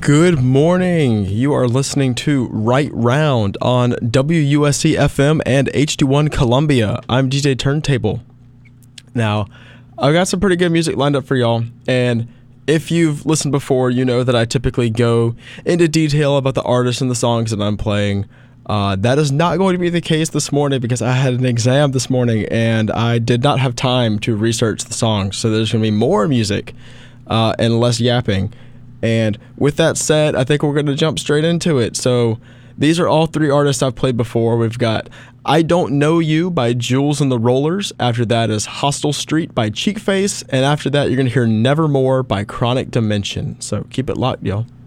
Good morning. You are listening to Right Round on WUSC FM and HD1 Columbia. I'm DJ Turntable. Now, I've got some pretty good music lined up for y'all, and if you've listened before, you know that I typically go into detail about the artists and the songs that I'm playing. That is not going to be the case this morning because I had an exam this morning and I did not have time to research the songs, so there's going to be more music and less yapping. And with that said, I think we're going to jump straight into it. So these are all three artists I've played before. We've got I Don't Know You by Jules and the Rollers. After that is Hostile Street by Cheekface. And after that, you're going to hear Nevermore by Chronic Dimension. So keep it locked, y'all.